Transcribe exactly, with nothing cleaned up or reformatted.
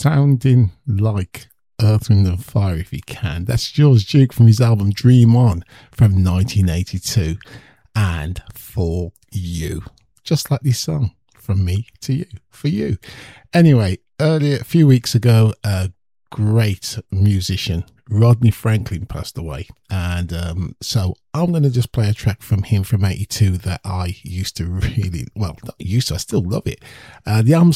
sounding like Earth, Wind and Fire if you can. That's George Duke from his album Dream On from nineteen eighty-two. And For You. Just like this song, From Me to You, for you. Anyway, earlier, a few weeks ago, a great musician, Rodney Franklin, passed away. And um, so I'm going to just play a track from him from eighty-two that I used to really, well, not used to, I still love it. Uh, the album's